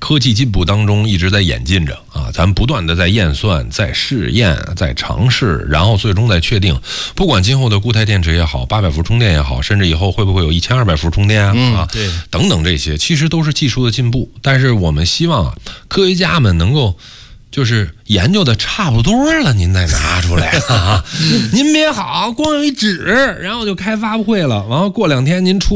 科技进步当中一直在演进着啊，咱不断的在验算、在试验、在尝试，然后最终再确定。不管今后的固态电池也好，800伏充电也好，甚至以后会不会有1200伏充电啊， 对， 等等这些，其实都是技术的进步。但是我们希望科学家们能够就是研究的差不多了，您再拿出来啊！您别好光有一纸，然后就开发布会了，然后过2天您出